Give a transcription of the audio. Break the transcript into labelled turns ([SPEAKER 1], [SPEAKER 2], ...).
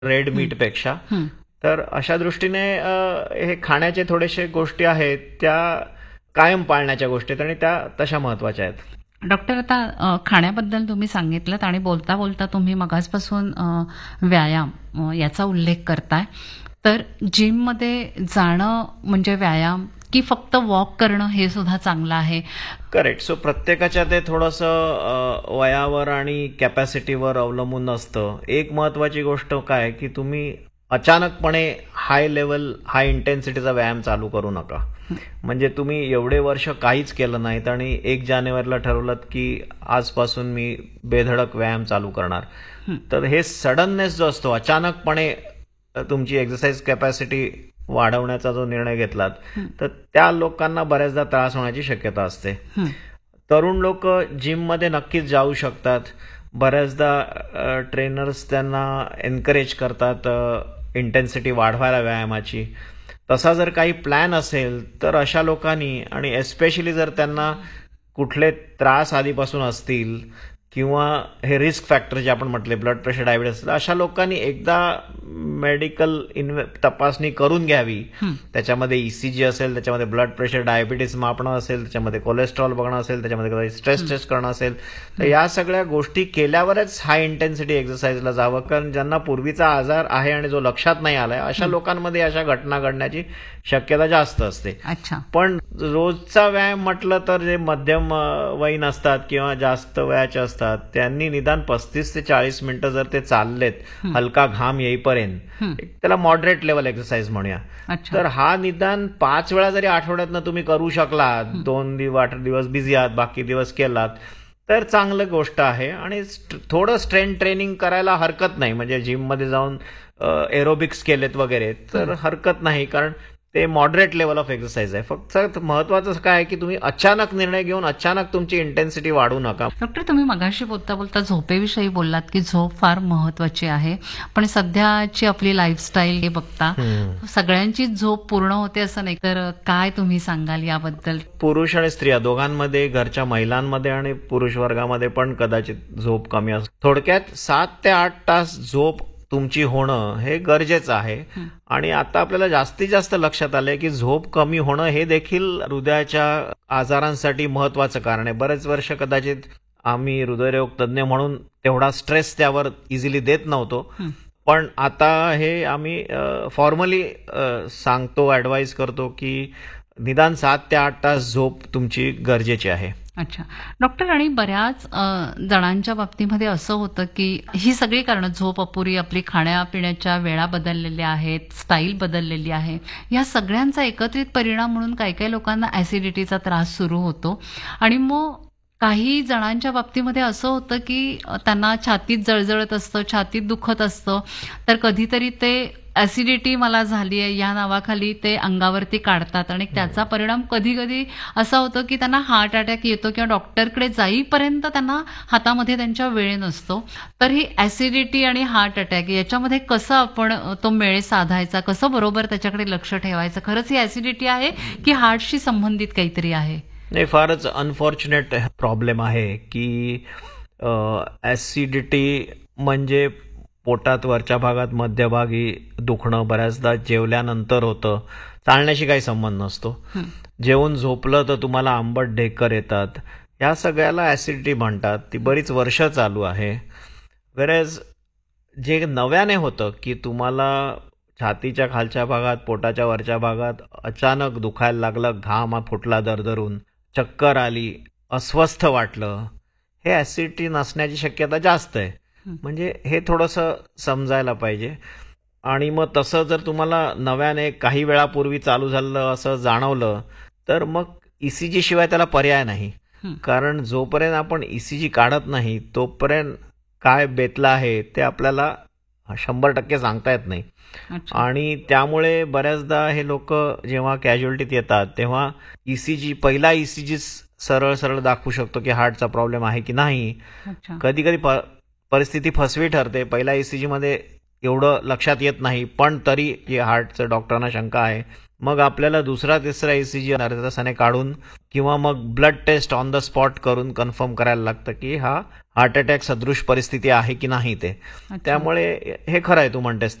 [SPEAKER 1] Red मीटपेक्षा. तर अशा दृष्टीने हे खाण्याचे थोडेसे गोष्टी आहेत त्या कायम पाळण्याच्या गोष्टी आहेत आणि त्या तशा महत्वाच्या आहेत.
[SPEAKER 2] डॉक्टर, आता खाण्याबद्दल तुम्ही सांगितलं आणि बोलता बोलता तुम्ही मगाचपासून व्यायाम याचा उल्लेख करताय. तर जिममध्ये जाणं म्हणजे व्यायाम की फक्त वॉक करणं हे सुद्धा चांगलं आहे?
[SPEAKER 1] करेक्ट. सो प्रत्येकाच्या ते थोडंसं वयावर आणि कॅपॅसिटीवर अवलंबून असतं. एक महत्वाची गोष्ट काय की तुम्ही अचानकपणे हाय लेवल हाय इंटेन्सिटीचा व्यायाम चालू करू नका. म्हणजे तुम्ही एवढे वर्ष काहीच केलं नाहीत आणि 1 जानेवारीला ठरवलं की आजपासून मी बेधडक व्यायाम चालू करणार, तर हे सडननेस जो असतो, अचानकपणे तुमची एक्सरसाइज कॅपॅसिटी वाढवण्याचा जो निर्णय घेतलात, तर त्या लोकांना बऱ्याचदा त्रास होण्याची शक्यता असते. तरुण लोक जिममध्ये नक्कीच जाऊ शकतात. बऱ्याचदा ट्रेनर्स त्यांना एनकरेज करतात इंटेन्सिटी वाढवायला व्यायामाची. तसा जर काही प्लॅन असेल तर अशा लोकांनी, आणि एस्पेशली जर त्यांना कुठले त्रास आधीपासून असतील किंवा हे रिस्क फॅक्टर जे आपण म्हटले ब्लड प्रेशर डायबिटीस, अशा लोकांनी एकदा मेडिकल तपासणी करून घ्यावी. त्याच्यामध्ये ईसीजी असेल, त्याच्यामध्ये ब्लड प्रेशर डायबिटीस मापणं असेल, त्याच्यामध्ये कोलेस्ट्रॉल बघणं असेल, त्याच्यामध्ये स्ट्रेस टेस्ट करणं असेल, तर या सगळ्या गोष्टी केल्यावरच हाय इंटेन्सिटी एक्सरसाइजला जावं. कारण ज्यांना पूर्वीचा आजार आहे आणि जो लक्षात नाही आलाय अशा लोकांमध्ये अशा घटना घडण्याची शक्यता जास्त असते. पण रोजचा व्यायाम म्हटलं तर जे मध्यम वयीन असतात किंवा जास्त वयाचे असतात त्यांनी निदान 35 ते 40 मिनिटं जर ते चाललेत हलका घाम येईपर्यंत, त्याला मॉडरेट लेवल एक्सरसाइज म्हणूया, तर हा निदान 5 वेळा जरी आठवड्यातनं तुम्ही करू शकलात, 2 दिवस बिझी आहात, बाकी दिवस केलात, तर चांगलं गोष्ट आहे. आणि थोडं स्ट्रेंथ ट्रेनिंग करायला हरकत नाही. म्हणजे जिममध्ये जाऊन एरोबिक्स केलेत वगैरे तर हरकत नाही, कारण ते मॉडरेट लेवल ऑफ एक्सरसाइज आहे. फक्त महत्वाचं काय आहे की तुम्ही अचानक निर्णय घेऊन अचानक तुमची इंटेन्सिटी वाढवू नका.
[SPEAKER 2] डॉक्टर, तुम्ही मगाशी बोलता बोलता झोपेविषयी बोललात की झोप फार महत्वाची आहे, पण सध्याची आपली लाईफस्टाईल हे बघता सगळ्यांची झोप पूर्ण होते असं नाही, तर काय तुम्ही सांगाल याबद्दल?
[SPEAKER 1] पुरुष आणि स्त्रिया दोघांमध्ये, घरच्या महिलांमध्ये आणि पुरुष वर्गामध्ये पण कदाचित झोप कमी असते. थोडक्यात 7 ते 8 तास झोप तुमची होणं हे गरजेचं आहे. आणि आता आपल्याला जास्तीत जास्त लक्षात आलंय की झोप कमी होणं हे देखील हृदयाच्या आजारांसाठी महत्वाचं कारण आहे. बरेच वर्ष कदाचित आम्ही हृदयरोग तज्ज्ञ म्हणून तेवढा स्ट्रेस त्यावर इझिली देत नव्हतो, पण आता हे आम्ही फॉर्मली सांगतो, ऍडवाइज करतो की निदान 7 ते 8 तास झोप तुमची गरजेची आहे.
[SPEAKER 2] अच्छा डॉक्टर, आणि बऱ्याच जणांच्या बाबतीमध्ये असं होतं की ही सगळी कारणं, झोप अपुरी, आपली खाण्यापिण्याच्या वेळा बदललेल्या आहेत, स्टाईल बदललेली आहे, या सगळ्यांचा एकत्रित परिणाम म्हणून काही काही लोकांना ऍसिडिटीचा त्रास सुरू होतो. आणि मग काही जणांच्या बाबतीमध्ये असं होतं की त्यांना छातीत जळजळत असतं, छातीत दुखत असतं, तर कधीतरी ते ऍसिडिटी मला झाली आहे या नावाखाली ते अंगावरती काढतात आणि त्याचा परिणाम कधी कधी असा होतो की त्यांना हार्ट अटॅक येतो किंवा डॉक्टरकडे जाईपर्यंत त्यांना हातामध्ये त्यांच्या वेळ नसतो. तर ही ऍसिडिटी आणि हार्ट अटॅक याच्यामध्ये कसं आपण तो मेळ साधायचा, कसं बरोबर त्याच्याकडे लक्ष ठेवायचं? खरंच ही ऍसिडिटी आहे की हार्टशी संबंधित काहीतरी आहे?
[SPEAKER 1] नाही, फारच अनफॉर्च्युनेट प्रॉब्लेम आहे की ऍसिडिटी म्हणजे पोटात वरच्या भागात मध्यभागी दुखणं बऱ्याचदा जेवल्यानंतर होतं. चालण्याशी काही संबंध नसतो. जेवून झोपलं तर तुम्हाला आंबट ढेकर येतात. या सगळ्याला ऍसिडिटी म्हणतात. ती बरीच वर्ष चालू आहे. वेरेज जे नव्याने होतं की तुम्हाला छातीच्या खालच्या भागात, पोटाच्या वरच्या भागात अचानक दुखायला लागलं, घाम फुटला दरदरून, चक्कर आली, अस्वस्थ वाटलं, हे ऍसिडिटी नसण्याची शक्यता जास्त आहे. म्हणजे हे थोडंसं समजायला पाहिजे. आणि मग तसं जर तुम्हाला नव्याने काही वेळापूर्वी चालू झालं असं जाणवलं तर मग ईसीजी शिवाय त्याला पर्याय नाही. कारण जोपर्यंत आपण ईसीजी काढत नाही तोपर्यंत काय बेतलं आहे ते आपल्याला 100% सांगता येत नाही. आणि त्यामुळे बऱ्याचदा हे लोक जेव्हा कॅज्युअलिटीत येतात तेव्हा पहिला ईसीजी सरळ सरळ दाखवू शकतो की हार्टचा प्रॉब्लेम आहे की नाही. कधी कधी परिस्थिती फसवी ठरते. पहिल्या ईसीजी मध्ये एवढं लक्षात येत नाही, पण तरी की हार्टचं डॉक्टरांना शंका आहे, मग आपल्याला दुसरा तिसरा ECG अर्ध्या तासाने काढून किंवा मग blood taste on the spot करून कन्फर्म करायला लागतं की हा हार्ट अटॅक सदृश परिस्थिती आहे की नाही ते.
[SPEAKER 2] अच्छा.
[SPEAKER 1] त्यामुळे हे खरं आहे तू म्हणतेस